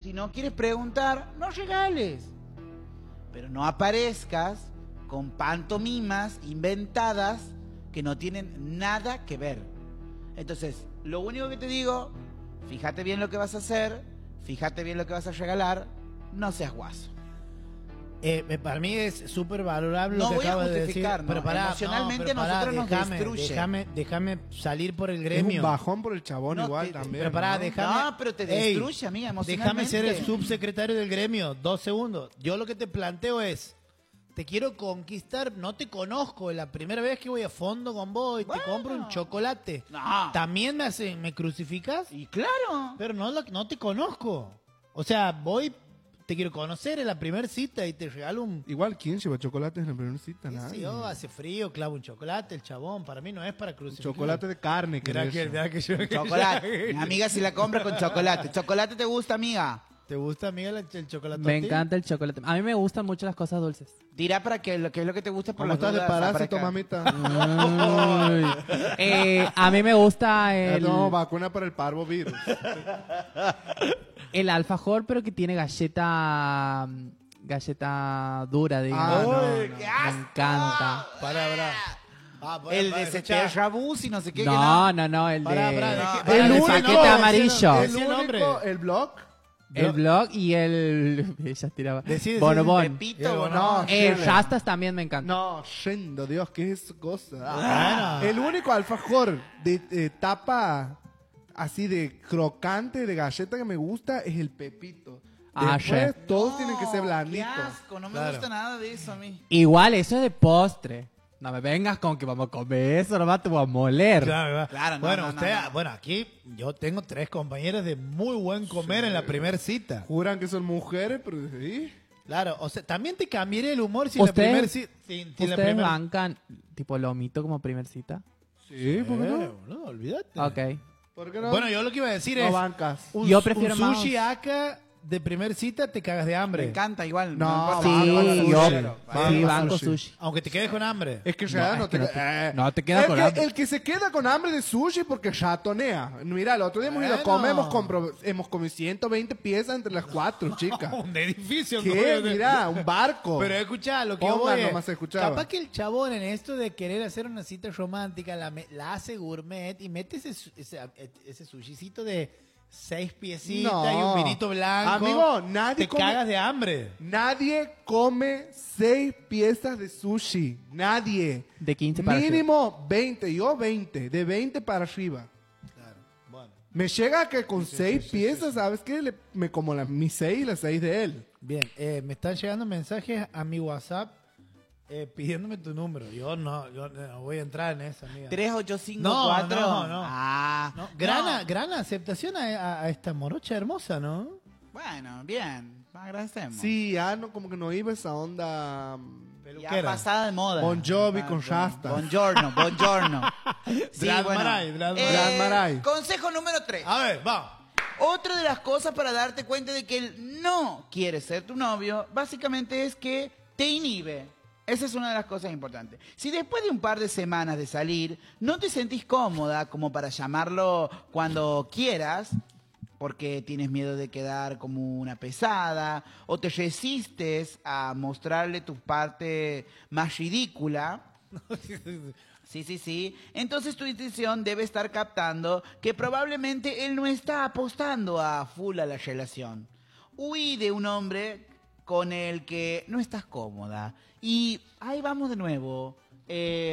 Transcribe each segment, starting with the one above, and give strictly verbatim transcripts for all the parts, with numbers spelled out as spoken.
Si no quieres preguntar, no regales. Pero no aparezcas con pantomimas inventadas que no tienen nada que ver. Entonces, lo único que te digo, fíjate bien lo que vas a hacer, fíjate bien lo que vas a regalar, no seas guaso. Eh, para mí es súper valorable no lo que voy acabas a de decir. ¿no? Pero pará, emocionalmente no, pero pará, nosotros déjame, nos destruye. Déjame, déjame salir por el gremio. Es un bajón por el chabón no, igual te, también. Pero pará, ¿no? déjame. No, pero te destruye, amiga, emocionalmente. Déjame ser el subsecretario del gremio. Dos segundos. Yo lo que te planteo es, te quiero conquistar, no te conozco. Es la primera vez que voy a fondo con vos y bueno. te compro un chocolate. No. ¿También me, hace, me crucificas? Y claro. Pero no, no te conozco. O sea, voy... Te quiero conocer en la primera cita y te regalo un... Igual, ¿quién lleva chocolates en la primera cita? ¿Qué Nadie. sé yo? Hace frío, clavo un chocolate, el chabón. Para mí no es para crucificar. Chocolate de carne, que Mirá que, mirá que yo... Chocolate. Mi amiga si la compra con chocolate. ¿Chocolate te gusta, amiga? ¿Te gusta, amiga, el, el chocolate? Me encanta el chocolate. A mí me gustan mucho las cosas dulces. Dirá para que lo que es lo que te gusta por ¿Cómo las estás de dudas, parásito, para mamita? Uy. eh, a mí me gusta el, No, vacuna para el parvovirus. el alfajor, pero que tiene galleta galleta dura, digamos. Ah, no, Uy, no. qué Me asco. encanta. Para, para. Ah, para, El para, de escuchá. Sete Rabus y no sé qué. que No, no, no, el de Pará, pará, de No, qué- el pará, el de paquete no, amarillo. El decí el nombre. único, el blog. el blog y el ella tiraba. Decí, decí, Bonobón. Pepito, Eh, no. Eh, Chile. Rastas también me encanta. No, yendo, Dios, ¿qué es esa cosa? Bueno. El único alfajor de eh, tapa así de crocante, de galleta que me gusta es el Pepito. Ah, Después, sí. todos No, tienen que ser Qué blanditos. asco, no me Claro. gusta nada de eso a mí. Igual, eso es de postre. No me vengas con que vamos a comer eso, nomás te voy a moler. Claro, claro. Claro, no, bueno, no, no, usted, no. bueno, aquí yo tengo tres compañeras de muy buen comer en la primera cita. Juran que son mujeres, pero sí. Claro, o sea, también te cambiaría el humor si en la ¿Ustedes- primera cita. Si, si en la ¿Ustedes primera- bancan tipo lomito como primer cita? Sí, ¿por qué Eh, no? boludo, olvídate. Ok. ¿Por qué no? Bueno, yo lo que iba a decir no es bancas. un, Yo prefiero un sushi más- acá de primer cita te cagas de Me hambre. encanta igual. No, importa. Sí, banco yo sushi. Claro, sí, banco banco sushi. sushi. Aunque te quedes con hambre. Es que No, ya es no, que te, no te- eh. no te quedas el con que, hambre. El que se queda con hambre de sushi porque chatonea. Mira, el otro día hemos ido a Bueno. comer, hemos, compro- hemos comido ciento veinte piezas entre las cuatro, chicas. Un edificio. ¿Qué? como- Mira, un barco. Pero escuchá, lo que yo Pongan voy es, nomás se escuchaba. capaz que el chabón en esto de querer hacer una cita romántica la, me- la hace gourmet y mete ese, su- ese, ese sushicito de seis piecitas No. y un vinito blanco. Amigo, nadie te come- cagas de hambre. Nadie come seis piezas de sushi. Nadie. De quince para Mínimo veinte. Yo veinte. De veinte para arriba. Claro, bueno. Me llega que con seis piezas, ¿sabes qué? Le- me como las mis seis y las seis de él. Bien, eh, me están llegando mensajes a mi WhatsApp eh, pidiéndome tu número. Yo no, yo no voy a entrar en eso, amiga. tres ocho cinco No, cuatro. no, no. Ah, No, gran, no. gran aceptación a, a- a esta morocha hermosa, ¿no? Bueno, bien. Agradecemos. Sí, ya no, como que no iba esa onda. mm, Ya Peluquera. pasada de moda. Bon Jovi Ah, con bon- rastas. Buongiorno, buongiorno. Sí, Brad bueno. Maray, Brad Eh, Brad Maray. Consejo número tres. A ver, va. Otra de las cosas para darte cuenta de que él no quiere ser tu novio, básicamente es que te inhibe. Esa es una de las cosas importantes. Si después de un par de semanas de salir no te sentís cómoda como para llamarlo cuando quieras, porque tienes miedo de quedar como una pesada, o te resistes a mostrarle tu parte más ridícula, sí, sí, sí, entonces tu intuición debe estar captando que probablemente él no está apostando a full a la relación. Huí de un hombre con el que no estás cómoda. Y ahí vamos de nuevo. Eh,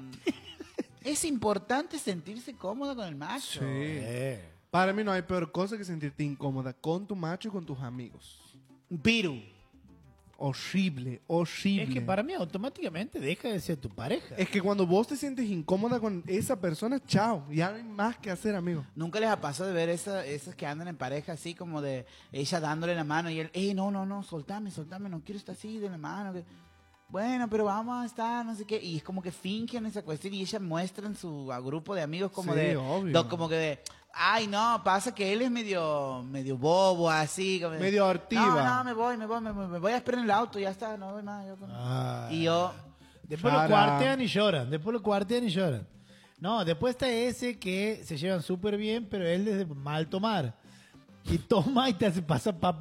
es importante sentirse cómoda con el macho. Sí. Eh. Para mí no hay peor cosa que sentirte incómoda con tu macho y con tus amigos. Un piru. Horrible, horrible. Es que para mí automáticamente deja de ser tu pareja. Es que cuando vos te sientes incómoda con esa persona, chao. Ya no hay más que hacer, amigo. ¿Nunca les ha pasado de ver esa, esas que andan en pareja así como de ella dándole la mano y él, eh, no, no, no, soltame, soltame, no quiero estar así de la mano. que- Bueno, pero vamos a estar, no sé qué. Y es como que fingen esa cuestión y ella muestra en su a grupo de amigos como Sí, de, obvio. do- como que de, ay, no, pasa que él es medio, medio bobo, así. Como de, Medio hortiva. No, no, me voy, me voy, me, voy, me voy a esperar en el auto, ya está, no voy más. yo- Ah. Y yo, Después lo Shut cuartean y lloran. Después lo cuartean y lloran. No, después está ese que se llevan súper bien, pero él desde mal tomar. Y toma y te hace pasar papel.